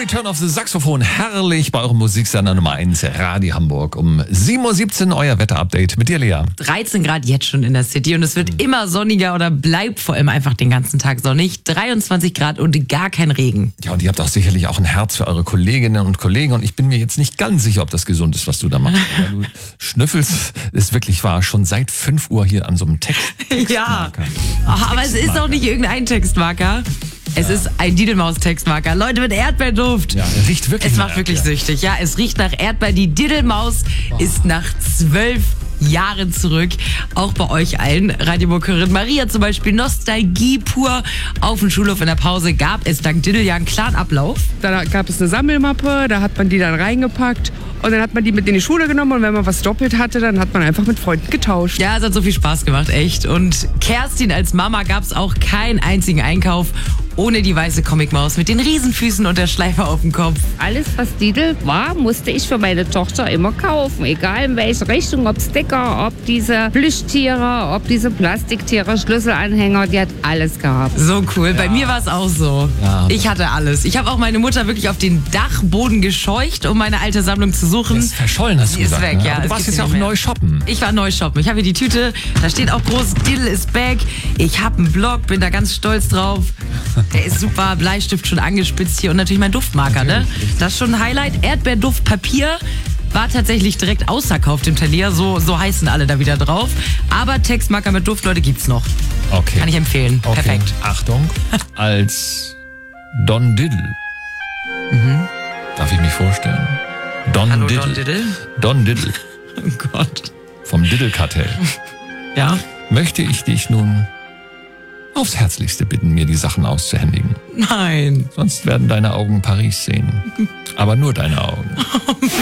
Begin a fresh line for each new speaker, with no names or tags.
Return of the Saxophon, herrlich bei eurem Musiksender Nummer 1, Radio Hamburg. Um 7.17 Uhr euer Wetterupdate mit dir, Lea.
13 Grad jetzt schon in der City und es wird immer sonniger oder bleibt vor allem einfach den ganzen Tag sonnig. 23 Grad und gar kein Regen.
Ja, und ihr habt auch sicherlich auch ein Herz für eure Kolleginnen und Kollegen und ich bin mir jetzt nicht ganz sicher, ob das gesund ist, was du da machst. Aber du schnüffelst, ist wirklich wahr, schon seit 5 Uhr hier an so einem Textmarker.
Ja, aber es ist auch nicht irgendein Textmarker. Es ist ein Diddlemaus-Textmarker. Leute, mit Erdbeerduft.
Ja, riecht wirklich.
Es macht wirklich süchtig. Ja, es riecht nach Erdbeer. Die Diddlemaus ist nach 12 Jahren zurück. Auch bei euch allen. Radiomokerin Maria zum Beispiel. Nostalgie pur. Auf dem Schulhof in der Pause gab es dank Diddle ja einen klaren Ablauf.
Da gab es eine Sammelmappe, da hat man die dann reingepackt und dann hat man die mit in die Schule genommen und wenn man was doppelt hatte, dann hat man einfach mit Freunden getauscht.
Ja, es hat so viel Spaß gemacht, echt. Und Kerstin als Mama gab es auch keinen einzigen Einkauf ohne die weiße Comicmaus mit den Riesenfüßen und der Schleife auf dem Kopf.
Alles, was Diddle war, musste ich für meine Tochter immer kaufen. Egal in welche Richtung, ob Sticker, ob diese Plüschtiere, ob diese Plastiktiere, Schlüsselanhänger, die hat alles gehabt.
So cool. Bei mir war es auch so.
Ja.
Ich hatte alles. Ich habe auch meine Mutter wirklich auf den Dachboden gescheucht, um meine alte Sammlung zu suchen.
Das ist verschollen, hast du
Die ist
gesagt.
weg,
ne?
ja,
Aber du
es
warst
gibt
jetzt ja
sie
auch
nicht mehr.
neu shoppen.
Ich war neu shoppen. Ich habe hier die Tüte, da steht auch groß, Diddle is back. Ich habe einen Blog, bin da ganz stolz drauf. Der ist super, Bleistift schon angespitzt hier und natürlich mein Duftmarker, ne? Das ist schon ein Highlight. Erdbeerduftpapier war tatsächlich direkt ausverkauft im Talier, so heißen alle da wieder drauf. Aber Textmarker mit Duft, Leute, gibt's noch.
Okay.
Kann ich empfehlen.
Okay.
Perfekt.
Achtung, als Don Diddle. Darf ich mich vorstellen?
Hallo, Don Diddle.
Don Diddle
Oh Gott.
vom Diddle-Kartell.
Ja?
Möchte ich dich nun aufs Herzlichste bitten, mir die Sachen auszuhändigen.
Nein.
Sonst werden deine Augen Paris sehen. Aber nur deine Augen.